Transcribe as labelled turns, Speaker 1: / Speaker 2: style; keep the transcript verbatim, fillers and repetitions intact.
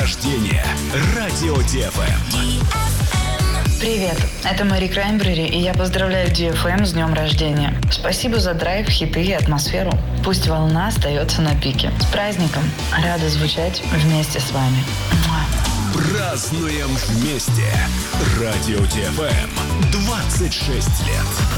Speaker 1: рождения. Радио ди эф эм.
Speaker 2: Привет, это Мэри Краймбрери, и я поздравляю ди эф эм с днем рождения. Спасибо за драйв, хиты и атмосферу. Пусть волна остается на пике. С праздником! Рада звучать вместе с вами.
Speaker 1: Празднуем вместе. Радио ди эф эм. двадцать шесть лет.